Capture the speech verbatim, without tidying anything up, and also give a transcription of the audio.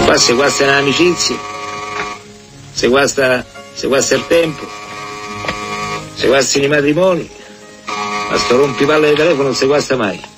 Qua se guasta l'amicizia, se guasta, se guasta il tempo, se guastano i matrimoni, ma sto rompipalle di telefono non si guasta mai.